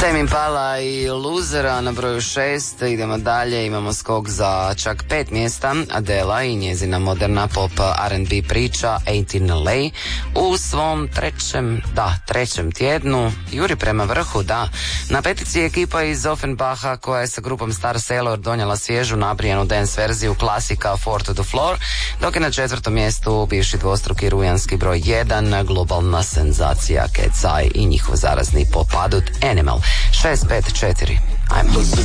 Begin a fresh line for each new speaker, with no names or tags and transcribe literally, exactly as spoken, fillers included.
Tame Impala i Luzera na broju šest. Idemo dalje, imamo skok za čak pet mjesta. Adela i njezina moderna pop R and B priča eighteen L A u svom trećem, da, trećem tjednu juri prema vrhu, da. Na petici je ekipa iz Offenbacha koja je sa grupom Star Sailor donijela svježu nabrijenu dance verziju klasika Four to the Floor, dok je na četvrtom mjestu bivši dvostruki rujanski broj jedan, globalna senzacija Cat's Eye i njihov zarazni pop adut Animal. šest pet četiri. Ajmo.